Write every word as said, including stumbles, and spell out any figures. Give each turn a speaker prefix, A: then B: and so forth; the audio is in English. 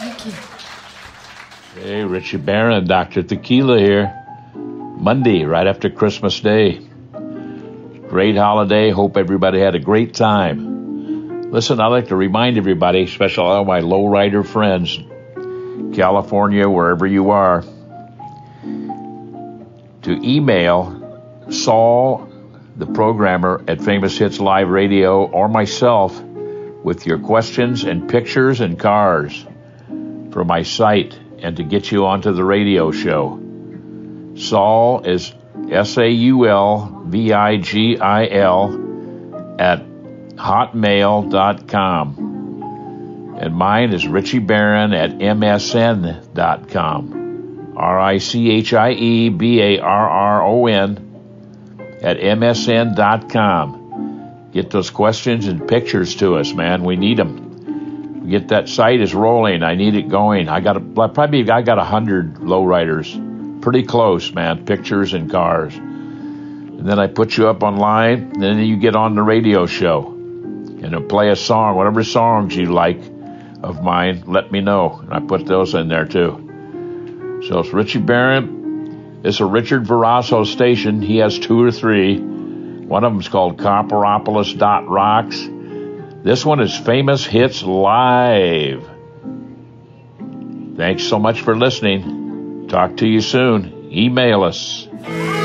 A: Thank you.
B: Hey, Richie Barron, Doctor Tequila here. Monday, right after Christmas Day. Great holiday. Hope everybody had a great time. Listen, I'd like to remind everybody, especially all my lowrider friends, California, wherever you are, to email Saul, the programmer at Famous Hits Live Radio, or myself with your questions and pictures and cars for my site and to get you onto the radio show. Saul is S A U L V I G I L at hotmail dot com. And mine is Richie Barron at M S N dot com. R I C H I E B A R R O N at M S N dot com. Get those questions and pictures to us, man. We need them. Get that site is rolling. I need it going. I got a, probably I got a hundred lowriders. Pretty close, man. Pictures and cars. And then I put you up online. And then you get on the radio show. And it'll play a song, whatever songs you like of mine. Let me know. And I put those in there too. So it's Richie Barron. It's a Richard Verasso station. He has two or three. One of them is called Copperopolis dot rocks. This one is Famous Hits Live. Thanks so much for listening. Talk to you soon. Email us.